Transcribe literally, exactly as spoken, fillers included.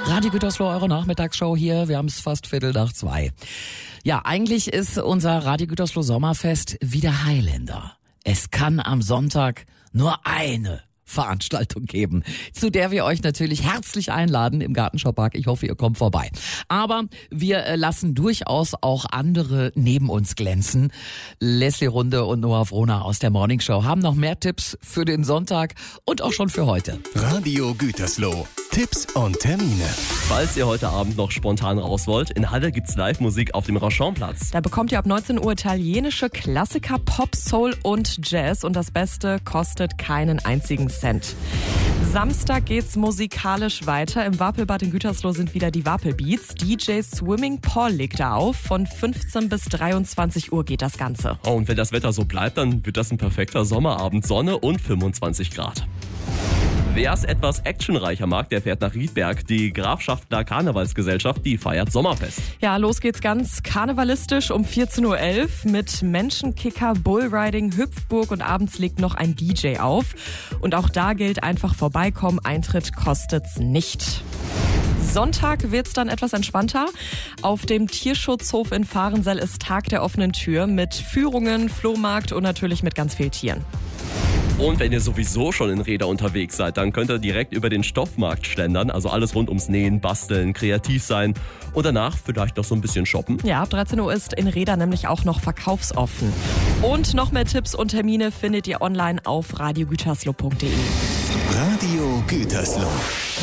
Radio Gütersloh, eure Nachmittagsshow hier. Wir haben es fast Viertel nach zwei. Ja, eigentlich ist unser Radio Gütersloh Sommerfest wie der Highlander. Es kann am Sonntag nur eine Veranstaltung geben, zu der wir euch natürlich herzlich einladen im Gartenschaupark. Ich hoffe, ihr kommt vorbei. Aber wir äh, lassen durchaus auch andere neben uns glänzen. Leslie Runde und Noah Frohner aus der Morning Show haben noch mehr Tipps für den Sonntag und auch schon für heute. Radio Gütersloh. Tipps und Termine. Falls ihr heute Abend noch spontan raus wollt, in Halle gibt's Live-Musik auf dem Rauschanplatz. Da bekommt ihr ab neunzehn Uhr italienische Klassiker, Pop, Soul und Jazz. Und das Beste kostet keinen einzigen Cent. Samstag geht's musikalisch weiter. Im Wapelbad in Gütersloh sind wieder die Wapelbeats. D J Swimming Paul legt da auf. Von fünfzehn bis dreiundzwanzig Uhr geht das Ganze. Oh, und wenn das Wetter so bleibt, dann wird das ein perfekter Sommerabend. Sonne und fünfundzwanzig Grad. Wer es etwas actionreicher mag, der fährt nach Riedberg. Die Grafschaftler Karnevalsgesellschaft, die feiert Sommerfest. Ja, los geht's ganz karnevalistisch um vierzehn Uhr elf mit Menschenkicker, Bullriding, Hüpfburg und abends legt noch ein D J auf. Und auch da gilt einfach vorbeikommen, Eintritt kostet's nicht. Sonntag wird's dann etwas entspannter. Auf dem Tierschutzhof in Fahrensell ist Tag der offenen Tür mit Führungen, Flohmarkt und natürlich mit ganz vielen Tieren. Und wenn ihr sowieso schon in Reda unterwegs seid, dann könnt ihr direkt über den Stoffmarkt schlendern. Also alles rund ums Nähen, Basteln, kreativ sein und danach vielleicht noch so ein bisschen shoppen. Ja, ab dreizehn Uhr ist in Reda nämlich auch noch verkaufsoffen. Und noch mehr Tipps und Termine findet ihr online auf radio gütersloh punkt de. Radio Gütersloh.